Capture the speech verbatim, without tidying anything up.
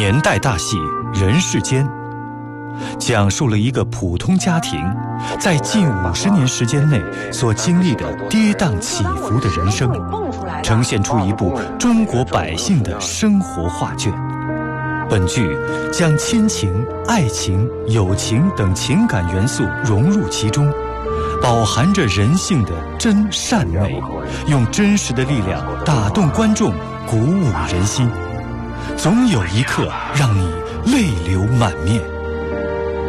年代大戏《人世间》，讲述了一个普通家庭在近五十年时间内所经历的跌宕起伏的人生，呈现出一部中国百姓的生活画卷。本剧将亲情、爱情、友情等情感元素融入其中，饱含着人性的真善美，用真实的力量打动观众，鼓舞人心，总有一刻让你泪流满面。